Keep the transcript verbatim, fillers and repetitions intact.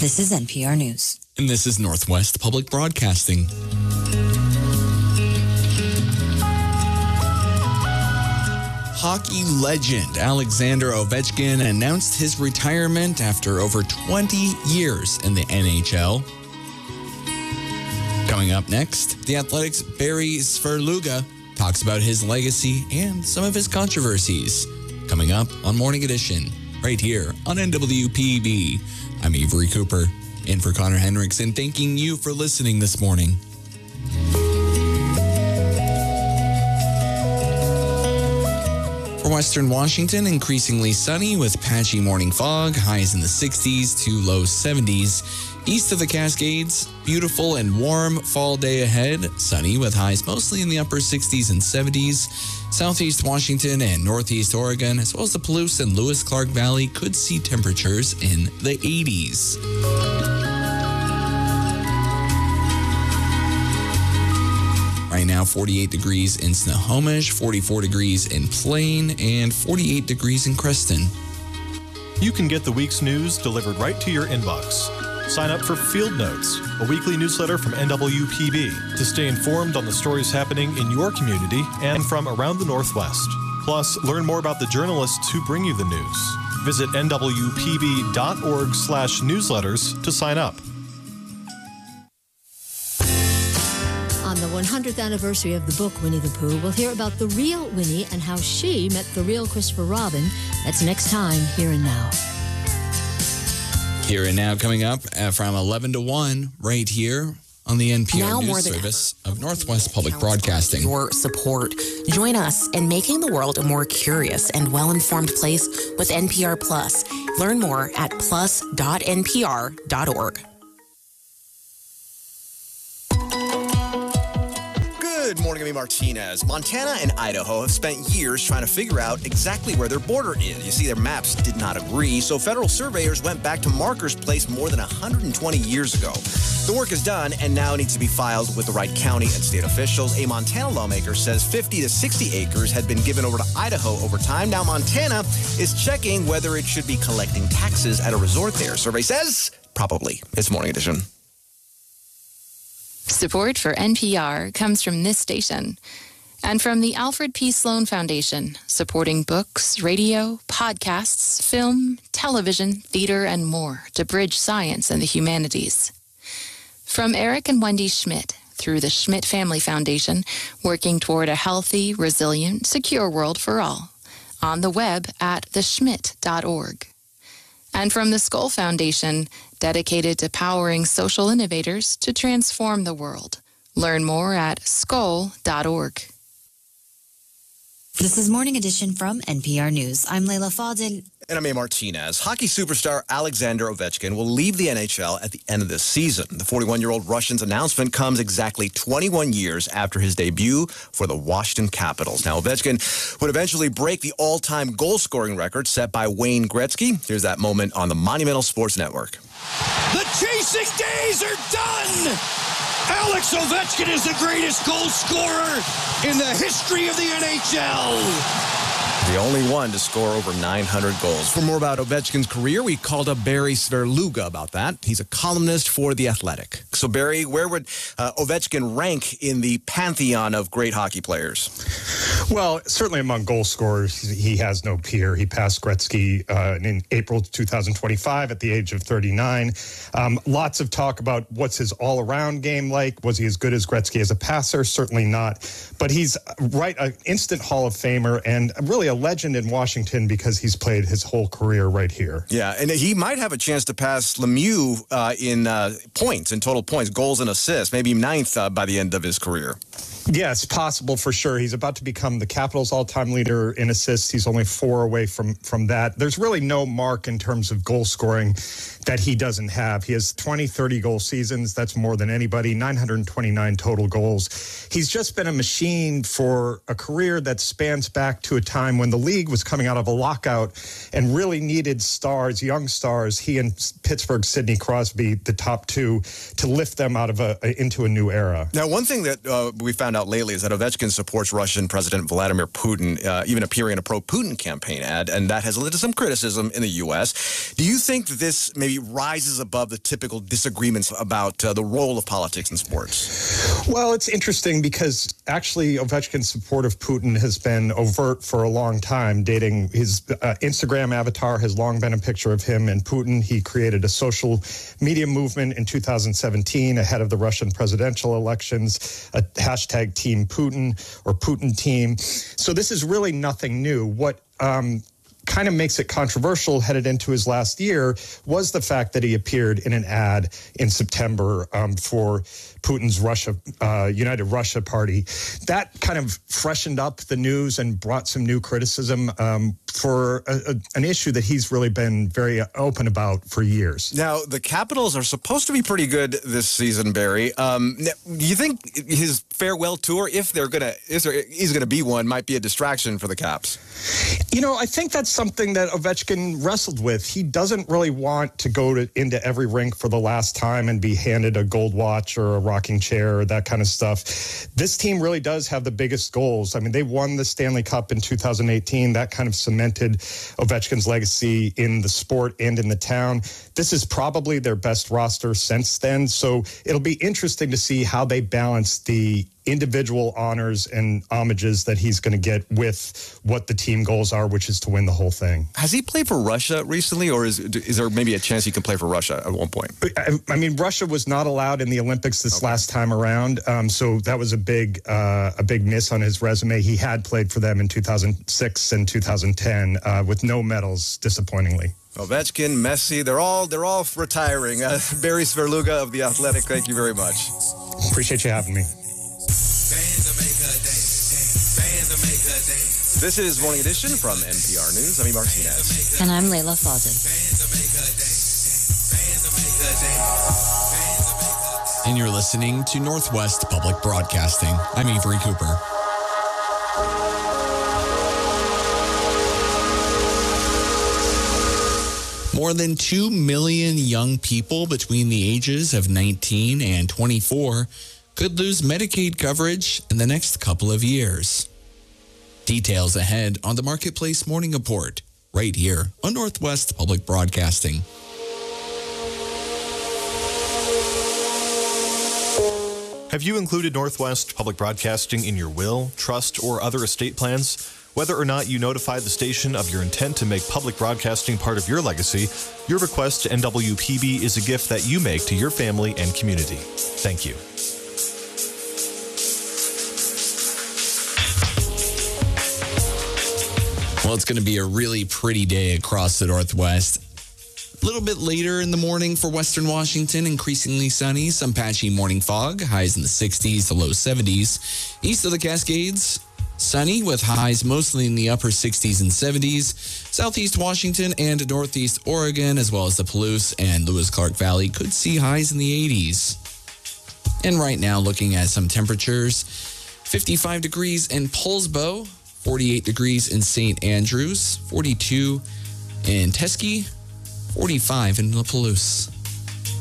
This is N P R News. And this is Northwest Public Broadcasting. Hockey legend Alexander Ovechkin announced his retirement after over twenty years in the N H L. Coming up next, The Athletic's Barry Svrluga talks about his legacy and some of his controversies. Coming up on Morning Edition, right here on N W P B. I'm Avery Cooper, in for Connor Henriksen, thanking you for listening this morning. For Western Washington, increasingly sunny with patchy morning fog, highs in the sixties to low seventies. East of the Cascades, beautiful and warm fall day ahead, sunny with highs mostly in the upper sixties and seventies. Southeast Washington and Northeast Oregon, as well as the Palouse and Lewis-Clark Valley, could see temperatures in the eighties. Right now, forty-eight degrees in Snohomish, forty-four degrees in Plain, and forty-eight degrees in Creston. You can get the week's news delivered right to your inbox. Sign up for Field Notes, a weekly newsletter from N W P B, to stay informed on the stories happening in your community and from around the Northwest. Plus, learn more about the journalists who bring you the news. Visit N W P B dot org slash newsletters to sign up. On the one hundredth anniversary of the book Winnie the Pooh, we'll hear about the real Winnie and how she met the real Christopher Robin. That's next time, Here and Now. Here and Now coming up uh, from eleven to one right here on the N P R now News more than Service of Northwest Public Broadcasting. Your support. Join us in making the world a more curious and well-informed place with N P R Plus. Learn more at plus dot n p r dot org. Good morning, I'm Martinez. Montana and Idaho have spent years trying to figure out exactly where their border is. You see, their maps did not agree, so federal surveyors went back to markers placed more than one hundred twenty years ago. The work is done and now needs to be filed with the right county and state officials. A Montana lawmaker says fifty to sixty acres had been given over to Idaho over time. Now Montana is checking whether it should be collecting taxes at a resort there. Survey says probably. It's Morning Edition. Support for N P R comes from this station and from the Alfred P. Sloan Foundation, supporting books, radio, podcasts, film, television, theater, and more to bridge science and the humanities. From Eric and Wendy Schmidt through the Schmidt Family Foundation, working toward a healthy, resilient, secure world for all. On the web at the schmidt dot org. And from the Skoll Foundation, dedicated to powering social innovators to transform the world. Learn more at skoll dot org. This is Morning Edition from N P R News. I'm Layla Fadil. And I'm A. Martinez. Hockey superstar Alexander Ovechkin will leave the N H L at the end of this season. The forty-one-year-old Russian's announcement comes exactly twenty-one years after his debut for the Washington Capitals. Now, Ovechkin would eventually break the all-time goal-scoring record set by Wayne Gretzky. Here's that moment on the Monumental Sports Network. The chasing days are done! Alex Ovechkin is the greatest goal scorer in the history of the N H L. The only one to score over nine hundred goals. For more about Ovechkin's career, we called up Barry Svrluga about that. He's a columnist for The Athletic. So, Barry, where would uh, Ovechkin rank in the pantheon of great hockey players? Well, certainly among goal scorers, he has no peer. He passed Gretzky uh, in April two thousand twenty-five at the age of thirty-nine. Um, lots of talk about what's his all-around game like. Was he as good as Gretzky as a passer? Certainly not. But he's right, an instant Hall of Famer and really a legend in Washington because he's played his whole career right here. Yeah, and he might have a chance to pass Lemieux uh, in uh, points, in total points, goals and assists, maybe ninth uh, by the end of his career. Yes, possible for sure. He's about to become the Capitals' all-time leader in assists. He's only four away from, from that. There's really no mark in terms of goal scoring that he doesn't have. He has twenty, thirty goal seasons. That's more than anybody, nine hundred twenty-nine total goals. He's just been a machine for a career that spans back to a time when the league was coming out of a lockout and really needed stars, young stars. He and Pittsburgh's Sidney Crosby, the top two, to lift them out of a into a new era. Now, one thing that uh, we found found out lately is that Ovechkin supports Russian President Vladimir Putin, uh, even appearing in a pro-Putin campaign ad, and that has led to some criticism in the U S. Do you think that this maybe rises above the typical disagreements about uh, the role of politics in sports? Well, it's interesting because actually Ovechkin's support of Putin has been overt for a long time, dating his uh, Instagram avatar has long been a picture of him and Putin. He created a social media movement in two thousand seventeen ahead of the Russian presidential elections, a hashtag Team Putin or Putin Team. So this is really nothing new. What um, kind of makes it controversial headed into his last year was the fact that he appeared in an ad in September um, for Putin's Russia, uh, United Russia Party. That kind of freshened up the news and brought some new criticism um, for a, a, an issue that he's really been very open about for years. Now, the Capitals are supposed to be pretty good this season, Barry. Um, do you think his farewell tour, if they're gonna, if there is going to be one, might be a distraction for the Caps? You know, I think that's something that Ovechkin wrestled with. He doesn't really want to go to, into every rink for the last time and be handed a gold watch or a rocking chair or that kind of stuff. This team really does have the biggest goals. I mean, they won the Stanley Cup in two thousand eighteen. That kind of cemented Ovechkin's legacy in the sport and in the town. This is probably their best roster since then. So it'll be interesting to see how they balance the individual honors and homages that he's going to get with what the team goals are, which is to win the whole thing. Has he played for Russia recently, or is is there maybe a chance he can play for Russia at one point? I, I mean, Russia was not allowed in the Olympics this okay. last time around, um, so that was a big uh, a big miss on his resume. He had played for them in two thousand six and two thousand ten uh, with no medals, disappointingly. Ovechkin, Messi, they're all they're all retiring. Uh, Barry Sverluga of The Athletic, thank you very much. Appreciate you having me. This is Morning Edition from N P R News. I'm E. Martinez. And I'm Layla Fadel. And you're listening to Northwest Public Broadcasting. I'm Avery Cooper. More than two million young people between the ages of nineteen and twenty-four could lose Medicaid coverage in the next couple of years. Details ahead on the Marketplace Morning Report, right here on Northwest Public Broadcasting. Have you included Northwest Public Broadcasting in your will, trust, or other estate plans? Whether or not you notify the station of your intent to make public broadcasting part of your legacy, your request to N W P B is a gift that you make to your family and community. Thank you. Well, it's going to be a really pretty day across the Northwest. A little bit later in the morning for Western Washington, increasingly sunny, some patchy morning fog, highs in the sixties to low seventies. East of the Cascades, sunny with highs mostly in the upper sixties and seventies. Southeast Washington and Northeast Oregon, as well as the Palouse and Lewis-Clark Valley, could see highs in the eighties. And right now, looking at some temperatures, fifty-five degrees in Poulsbo, forty-eight degrees in Saint Andrews, forty-two in Teske, forty-five in La Palouse.